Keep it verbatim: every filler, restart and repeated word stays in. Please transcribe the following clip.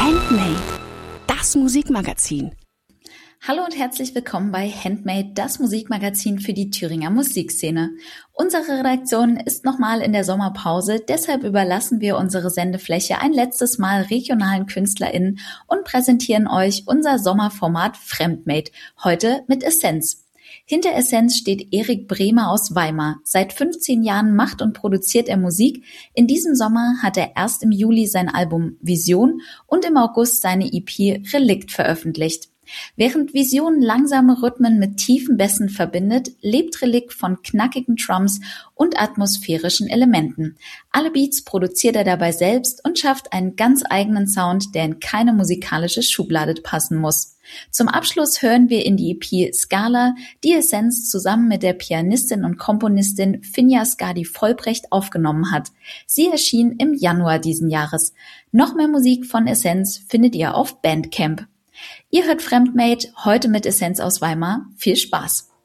Handmade, das Musikmagazin. Hallo und herzlich willkommen bei Handmade, das Musikmagazin für die Thüringer Musikszene. Unsere Redaktion ist nochmal in der Sommerpause, deshalb überlassen wir unsere Sendefläche ein letztes Mal regionalen KünstlerInnen und präsentieren euch unser Sommerformat Fremdmade, heute mit Essenz. Hinter Essenz steht Erik Bremer aus Weimar. Seit fünfzehn Jahren macht und produziert er Musik. In diesem Sommer hat er erst im Juli sein Album Vision und im August seine E P Relikt veröffentlicht. Während Vision langsame Rhythmen mit tiefen Bässen verbindet, lebt Relikt von knackigen Drums und atmosphärischen Elementen. Alle Beats produziert er dabei selbst und schafft einen ganz eigenen Sound, der in keine musikalische Schublade passen muss. Zum Abschluss hören wir in die E P Scala, die Essenz zusammen mit der Pianistin und Komponistin Finja Skadi Vollbrecht aufgenommen hat. Sie erschien im Januar diesen Jahres. Noch mehr Musik von Essenz findet ihr auf Bandcamp. Ihr hört Fremdmade, heute mit Essenz aus Weimar. Viel Spaß!